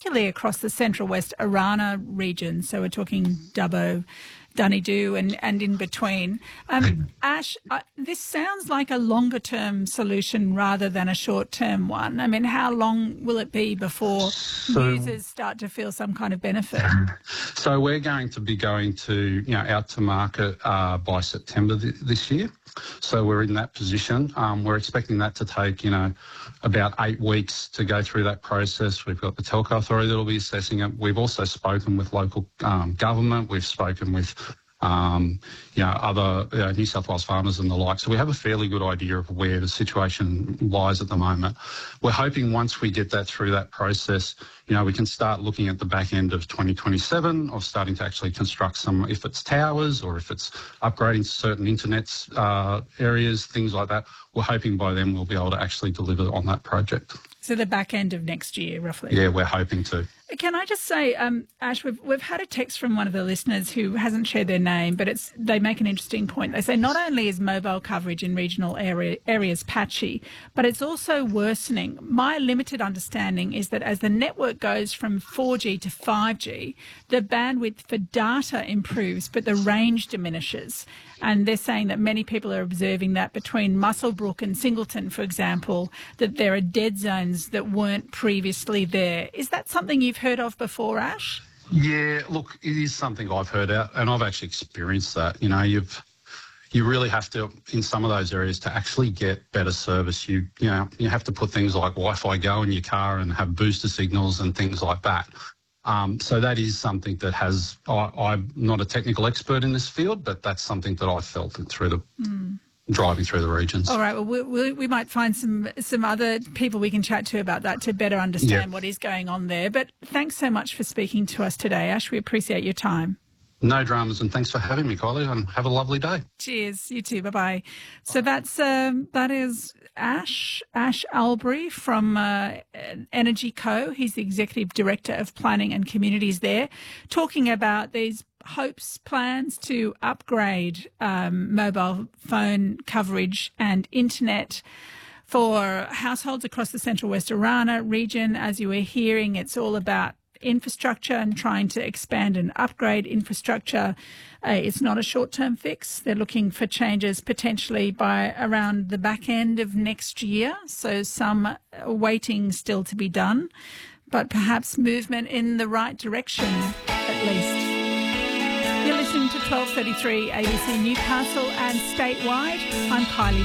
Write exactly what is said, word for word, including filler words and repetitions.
particularly across the Central West Arana region. So we're talking Dubbo, Dunedoo and, and in between. Um, Ash, uh, this sounds like a longer-term solution rather than a short-term one. I mean, how long will it be before So- users start to feel some kind of benefit? So we're going to be going to, you know, out to market uh, by September th- this year. So we're in that position. Um, we're expecting that to take, you know, about eight weeks to go through that process. We've got the Telco Authority that will be assessing it. We've also spoken with local um, government. We've spoken with um, you know, other uh, New South Wales farmers and the like. So we have a fairly good idea of where the situation lies at the moment. We're hoping once we get that through that process, you know, we can start looking at the back end of twenty twenty-seven of starting to actually construct some, if it's towers or if it's upgrading certain internet uh, areas, things like that. We're hoping by then we'll be able to actually deliver on that project. So the back end of next year, roughly? Yeah, we're hoping to. Can I just say, um, Ash, we've, we've had a text from one of the listeners who hasn't shared their name, but it's they make an interesting point. They say not only is mobile coverage in regional area, areas patchy, but it's also worsening. My limited understanding is that as the network goes from four G to five G, the bandwidth for data improves, but the range diminishes. And they're saying that many people are observing that between Muswellbrook and Singleton, for example, that there are dead zones that weren't previously there. Is that something you've heard of before, Ash? Yeah, look, it is something I've heard out, and I've actually experienced that. You know, you've you really have to, in some of those areas, to actually get better service. You you know, you have to put things like Wi-Fi go in your car and have booster signals and things like that. Um, so that is something that has, I, I'm not a technical expert in this field, but that's something that I've felt through the mm. driving through the regions. All right, well, we, we, we might find some, some other people we can chat to about that to better understand yeah. what is going on there. But thanks so much for speaking to us today, Ash. We appreciate your time. No dramas, and thanks for having me, Kylie, and have a lovely day. Cheers. You too. Bye-bye. So that's um, that is Ash, Ash Albury from uh, Energy Co. He's the Executive Director of Planning and Communities there, talking about these hopes, plans to upgrade um, mobile phone coverage and internet for households across the Central West Arana region. As you were hearing, it's all about infrastructure and trying to expand and upgrade infrastructure. Uh, it's not a short-term fix. They're looking for changes potentially by around the back end of next year. So some waiting still to be done, but perhaps movement in the right direction at least. You're listening to twelve thirty-three A B C Newcastle and statewide. I'm Kylie